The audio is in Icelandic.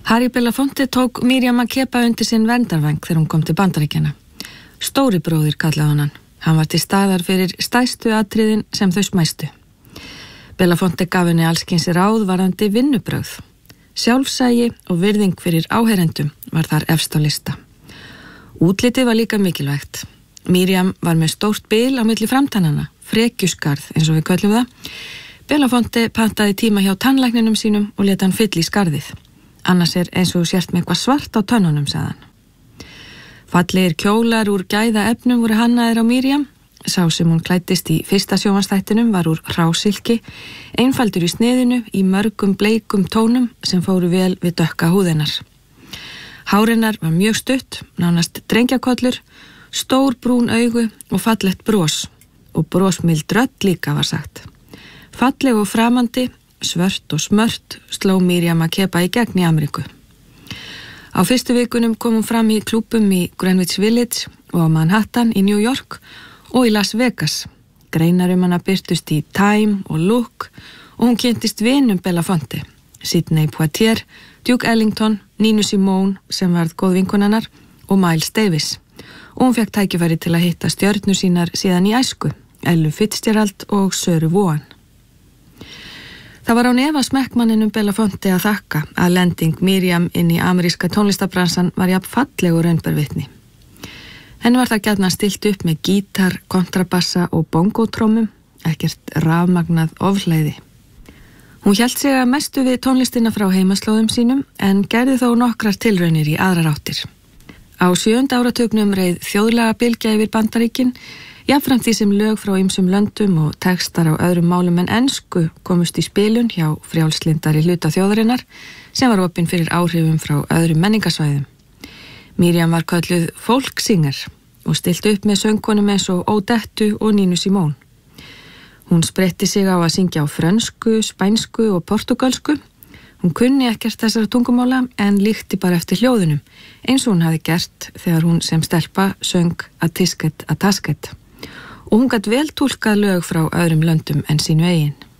Harry Belafonte tók Miriam Makeba undir sinn verndarvæng þegar hún kom til Bandaríkjanna. Stóri bróðir kallaði hann. Hann var til staðar fyrir stærstu atriðin sem þau smæstu. Belafonte gaf henni allskyns ráð varðandi vinnubrögð. Sjálfsægi og virðing fyrir áheyrendum var þar efst á lista. Útlitið var líka mikilvægt. Miriam var með stórt bil á milli framtannana, frekjuskarð eins og við köllum það. Belafonte pantaði tíma hjá tannlækninum sínum og lét hann fylla í skarðið. Annars eins og sért með eitthvað svart á tönnunum, sagði hann. Fallegir kjólar úr gæða efnum voru hannaðir á Miriam. Sá sem hún klæddist í fyrsta sjónvarpsþættinum var úr hrásilki, einfaldur í sniðinu í mörgum bleikum tónum sem fóru vel við dökka húðinnar. Hárinnar var mjög stutt, nánast drengjakollur, stór brún augu og fallegt bros. Og brosmild rödd líka var sagt. Falleg og framandi, svört og smört sló Miriam Makeba í gegn í Ameríku. Á fyrstu vikunum kom hún fram í klúbbum í Greenwich Village og á Manhattan í New York og í Las Vegas. Greinar hana birtust í Time og Look og hún kynntist vinum Belafonte, Sidney Poitier, Duke Ellington, Nina Simone sem varð góð vinkonannar og Miles Davis. Og hún fekk tækifæri til að hitta stjörnur sínar síðan í æsku, Ella Fitzgerald og Söru Vaughan. Það var án efa smekkmanninum Belafonte að þakka að lending Miriam inn í ameríska tónlistabransan var jafn falleg og raunbervitni. Henni var það gjarnan stilt upp með gítar, kontrabassa og bongótrommum, ekkert rafmagnað ofhlæði. Hún hélt sig að mestu við tónlistina frá heimaslóðum sínum en gerði þó nokkrar tilraunir í aðrar áttir. Á 7. áratugnum reið þjóðlega bylgja yfir Bandaríkin, jafnframt því sem lög frá ýmsum löndum og textar á öðrum málum en ensku komust í spilun hjá frjálslyndari hluta þjóðarinnar sem var opinn fyrir áhrifum frá öðrum menningasvæðum. Miriam var kölluð folksinger og stilt upp með söngkonum eins og Odettu og Nina Simone. Hún spretti sig á að syngja á frönsku, spænsku og portugalsku. Hún kunni ekkert þessara tungumála en líkti bara eftir hljóðunum eins og hún hafi gert þegar hún sem stelpa söng A Tisket A Tasket. Og hún gat vel túlkað lög frá öðrum löndum en sínu eigin.